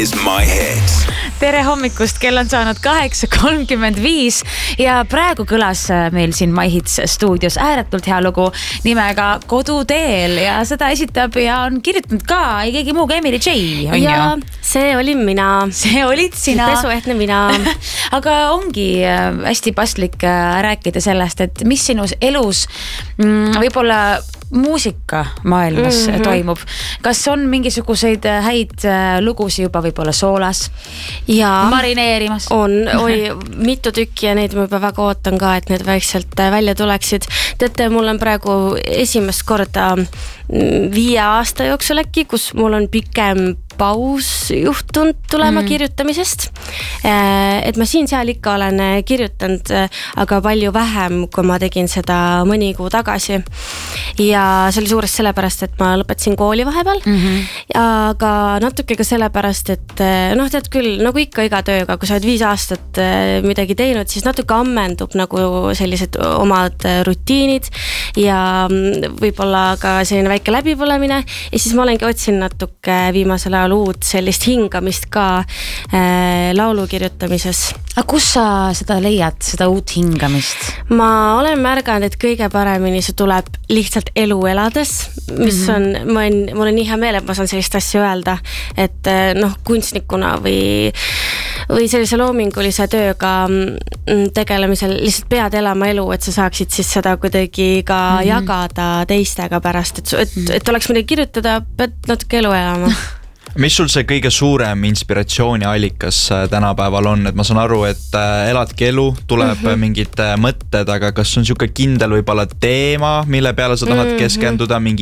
is my hit. Tere hommikust, kell on saanud 8:35 ja praegu kõlas meil siin My Hits stuudios ääretult hea lugu nimega Koduteel ja seda esitab ja on kirjutanud ka ei keegi muu kui Emily J, on ja, ju? See olin mina. See olid sina. Pesuehtne mina. Aga ongi hästi paslik rääkida sellest, et mis sinus elus võib-olla muusika maailmas toimub. Kas on mingisuguseid häid lugusi juba võib-olla soolas? Ja marineerimas? Mitu tükki ja neid ma juba väga ootan ka, et need vaikselt välja tuleksid. Teate, mul on praegu esimest korda 5 aasta jooksul äkki, kus mul on pikem paus juhtunud tulema kirjutamisest. Et ma siin-seal ikka olen kirjutanud, aga palju vähem, kui ma tegin seda mõni kuu tagasi. Ja see oli suurest sellepärast, et ma lõpetasin kooli vahepeal. Aga natuke ka sellepärast, et tead küll, nagu ikka iga tööga, kui sa oled 5 aastat midagi teinud, siis natuke ammendub nagu sellised omad rutiinid ja võib-olla ka selline väike läbipõlemine. Ja siis ma olengi otsinud natuke viimasel ajal uut sellist hingamist ka laulu kirjutamises. Aga kus sa seda leiad, seda uut hingamist? Ma olen märganud, et kõige paremini see tuleb lihtsalt elu elades, mis on, mul on nii hea meel, et ma saan sellist asja öelda, et kunstnikuna või sellise loomingulise tööga tegelemisel lihtsalt pead elama elu, et sa saaksid siis seda kuidagi ka jagada teistega pärast, et oleks midagi kirjutada, pead natuke elu elama. Mis sul see kõige suurem inspiratsiooni allikas tänapäeval on? Et ma saan aru, et eladki elu, tuleb mingid mõtted, aga kas on siuke kindel võib-olla teema, mille peale sa tahad keskenduda, mingi